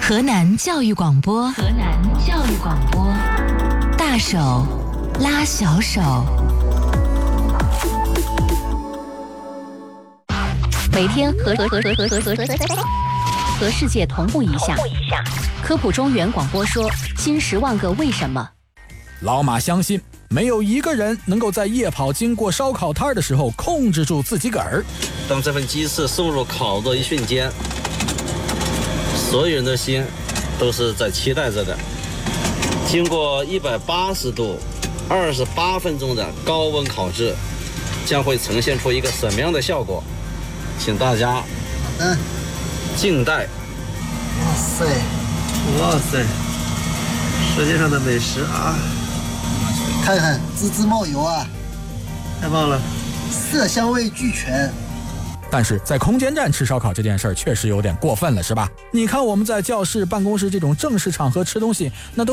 河南教育广播，河南教育广播，大手拉小手，每天和世界同步一下。科普中原广播说：新10万个为什么。 老马相信，没有一个人能够在夜跑经过烧烤摊的时候控制住自己个儿。 当这份鸡翅送入烤的一瞬间，所有人的心都是在期待着的。经过180度28分钟的高温烤制，将会呈现出一个什么样的效果？请大家静待。 哇塞，舌尖上的美食啊！ 看看滋滋冒油啊， 太棒了， 色香味俱全。 但是在空间站吃烧烤这件事儿确实有点过分了，是吧？你看我们在教室、办公室这种正式场合吃东西，那都